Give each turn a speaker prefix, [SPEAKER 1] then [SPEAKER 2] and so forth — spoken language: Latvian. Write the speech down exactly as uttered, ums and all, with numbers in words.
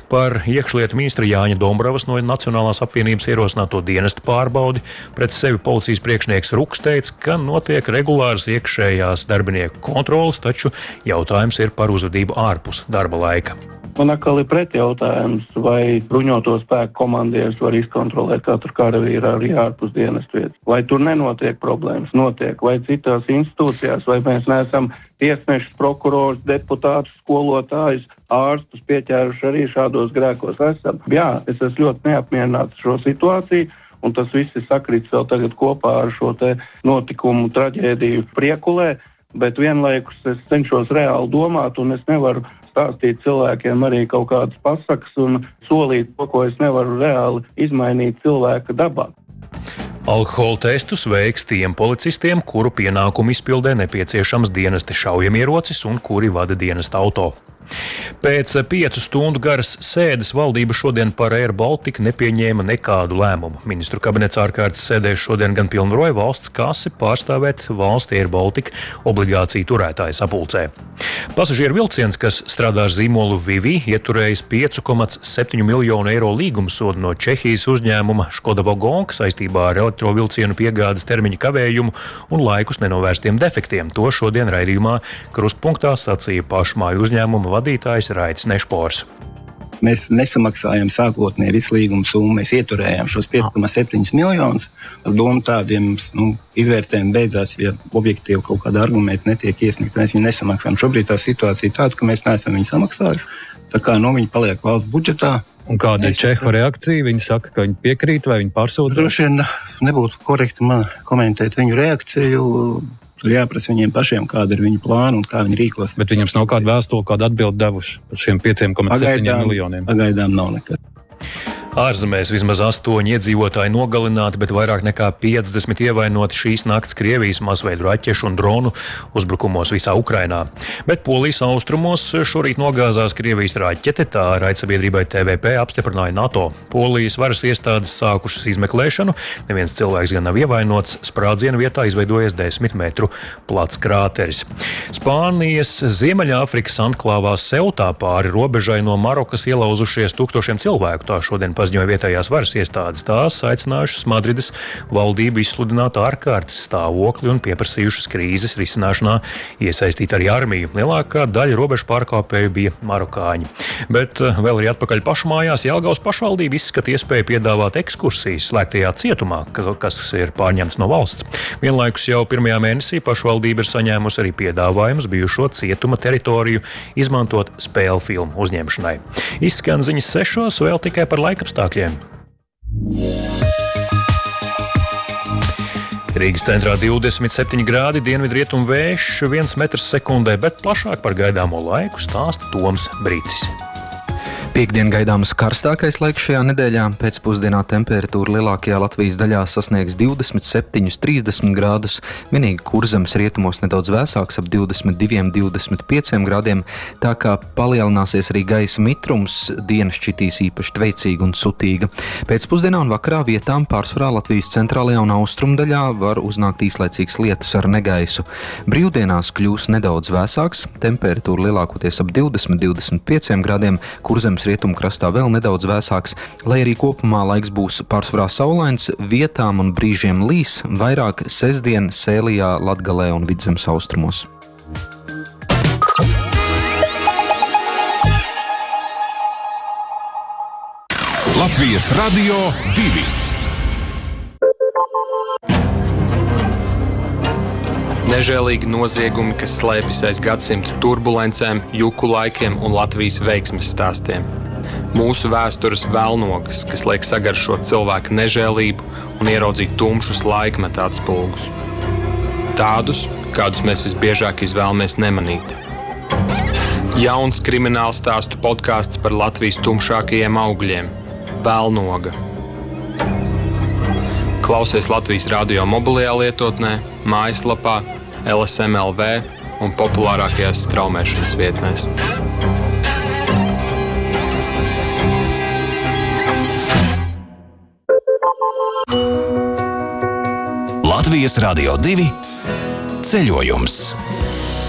[SPEAKER 1] Par iekšlietu ministra Jāņa Dombravas no Nacionālās apvienības ierosināto dienesta pārbaudi pret sevi policijas priekšnieks Ruks teica, ka notiek regulāras iekšējās darbinieku kontrolas, taču jautājums ir par uzvedību ārpus darba laika.
[SPEAKER 2] Man atkal ir pretjautājums, vai bruņoto spēku komandieris var izkontrolēt katru karavīru arī ārpus dienestu vietas. Vai tur nenotiek problēmas? Notiek. Vai citās institūcijās, vai mēs neesam tiesnešus, prokurors, deputātus, skolotājus, ārstus pieķēruši arī šādos grēkos esam? Jā, es esmu ļoti neapmierināts ar šo situāciju, un tas viss ir sakrits vēl tagad kopā ar šo te notikumu traģēdiju Priekulē, bet vienlaikus es cenšos reāli domāt, un es nevaru stāstīt cilvēkiem arī kaut kādas pasakas un solīt to, ko es nevaru reāli izmainīt cilvēka dabā.
[SPEAKER 1] Alkohola testus veiks tiem policistiem, kuru pienākumu izpildē nepieciešams dienesta šaujamierocis un kuri vada dienesta auto. Pēc piecu stundu garas sēdes valdība šodien par Air Baltica nepieņēma nekādu lēmumu. Ministru kabinets ārkārtas sēdēs šodien gan pilnvaroja valsts kasi pārstāvēt valsts Air Baltica obligāciju turētāju sapulcē. Pasažieru vilciens, kas strādā ar zīmolu Vivi, ieturējis pieci komats septiņi miljonu eiro līgumsodu no Čehijas uzņēmuma Škoda Vagonka saistībā ar elektrovilcienu piegādes termiņa kavējumu un laikus nenovērstiem defektiem. To šodien raidījumā Krustpunktā sacīja pašmāju uzņēmuma vadītājs Raits Nešpors.
[SPEAKER 3] Mēs nesamaksājam sākotnēji visu līgumu summu, mēs ieturējām šos pieci komats septiņi miljonus. Ar domu tādiem nu, izvērtējumi beidzās, ja objektīvi kaut kāda argumenta netiek iesniegta. Mēs viņu nesamaksājam. Šobrīd tā situācija tāda, ka mēs neesam viņu samaksājuši. Tā kā nu, viņi paliek valsts budžetā.
[SPEAKER 4] Un kāda ir Čehu reakcija? Viņi saka, ka viņi piekrīt vai viņi pārsūdz?
[SPEAKER 3] Droši vien nebūtu korekti man komentēt viņu reakciju. Tur jāprasa viņiem pašiem, kāda ir viņu plāna un kā viņi rīkos.
[SPEAKER 4] Bet viņam nav kāda vēstule, kāda atbildi devuši par šiem pieci komats septiņi miljoniem?
[SPEAKER 3] Pagaidām nav nekas.
[SPEAKER 1] Ārzemēs vismaz astoņi iedzīvotāji nogalināti, bet vairāk nekā piecdesmit ievainoti šīs nakts Krievijas masveidu raķešu un dronu uzbrukumos visā Ukrainā. Bet Polijas austrumos šorīt nogāzās Krievijas raķete, tā raidsabiedrībai T V P apstiprināja NATO. Polijas varas iestādes sākušas izmeklēšanu, neviens cilvēks gan nav ievainots, sprādziena vietā izveidojies desmit metru plats krāteris. Spānijas Ziemeļāfrikas anklāvā Seutā pāri robežai no Marokas ielauzušies tūkstošiem cilvēku, tā šodien paziņoja vietējās varas iestādes. Tās aicinājušas Madrides valdību izsludināt ārkārtas stāvokli un pieprasījušas krīzes risināšanā iesaistīt arī armiju. Lielākā daļa robežu pārkāpēju bija marokāņi. Bet vēl arī atpakaļ pašmājās Jelgavas pašvaldība izskata iespēju piedāvāt ekskursijas slēgtajā cietumā, kas ir pārņemts no valsts. Vienlaikus jau pirmajā mēnesī pašvaldība ir saņēmusi arī piedāvājumus bijušo cietuma teritoriju izmantot spēļu filmu uzņemšanai. Izskan ziņas sešos, vēl tikai par laikapstākļiem. Rīgas centrā divdesmit septiņi grādi, dienvidrietumu vējš viens metrs sekundē, bet plašāk par gaidāmo laiku stāsta Toms Brīcis.
[SPEAKER 5] Piektdien gaidāms karstākais laiks šajā nedēļā. Pēcpusdienā temperatūra lielākajā Latvijas daļā sasniegs divdesmit septiņi līdz trīsdesmit grādus, vienīgi Kurzemes rietumos nedaudz vēsāks ap divdesmit divi līdz divdesmit pieci grādiem, tā kā palielināsies arī gaisa mitrums, diena šķitīs īpaši tveicīga un sutīga. Pēcpusdienā un vakarā vietām pārsvarā Latvijas centrālajā un austrumdaļā var uznākt īslaicīgs lietus ar negaisu. Brīvdienās kļūs nedaudz vēsāks, temperatūra lielākoties ap divdesmit līdz divdesmit pieci grādiem, Kurzemes rietumkrastā vēl nedaudz vēsāks, lai arī kopumā laiks būs pārsvarā saulains, vietām un brīžiem līs, vairāk sestdien Sēlijā, Latgalē un Vidzemes austrumos.
[SPEAKER 6] Latvijas Radio divi.
[SPEAKER 7] Nežēlīgi noziegumi, kas slēpjas aiz gadsimtu turbulencēm, juku laikiem un Latvijas veiksmes stāstiem. Mūsu vēstures velnogas, kas liek sagaršot cilvēku nežēlību un ieraudzīt tumšus laikmeta atspulgus. Tādus, kādus mēs visbiežāk izvēlamies nemanīt. Jauns krimināls stāstu podkāsts par Latvijas tumšākajiem augļiem – Velnoga. Klausies Latvijas radio mobilajā lietotnē, mājaslapā, L S M L V un populārākajās straumēšanas vietnēs.
[SPEAKER 6] Latvijas Radio divi ceļojums.